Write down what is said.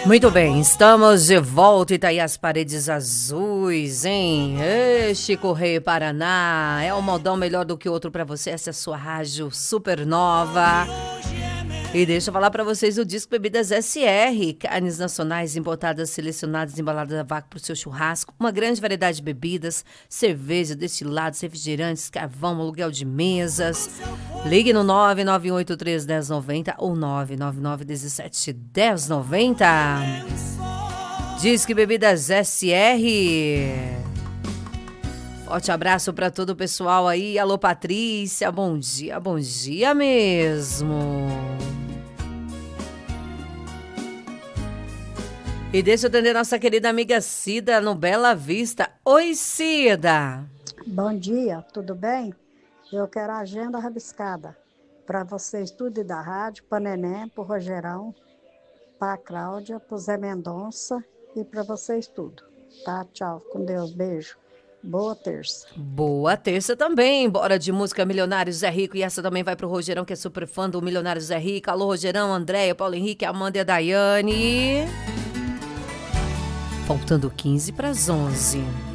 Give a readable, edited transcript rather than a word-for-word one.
Muito bem, estamos de volta e tá aí as paredes azuis, hein? Chico Rei Paraná, é um modão melhor do que outro pra você, essa é a sua rádio Supernova. E deixa eu falar pra vocês o disco Bebidas SR, carnes nacionais importadas, selecionadas, embaladas a vácuo pro seu churrasco, uma grande variedade de bebidas, cerveja, destilados, refrigerantes, carvão, aluguel de mesas. Ligue no 998-31090 ou 999-17-1090. Disque Bebidas SR. Forte abraço para todo o pessoal aí. Alô, Patrícia, bom dia mesmo. E deixa eu atender nossa querida amiga Cida no Bela Vista. Oi, Cida. Bom dia, tudo bem? Eu quero a agenda rabiscada para vocês, tudo da rádio, para Neném, para o Rogerão, para a Cláudia, para o Zé Mendonça e para vocês tudo. Tá? Tchau, com Deus, beijo. Boa terça. Boa terça também. Bora de música Milionário Zé Rico. E essa também vai pro Rogerão, que é super fã do Milionário Zé Rico. Alô, Rogerão, Andréia, Paulo Henrique, Amanda e a Daiane. Faltando 15 para as 11.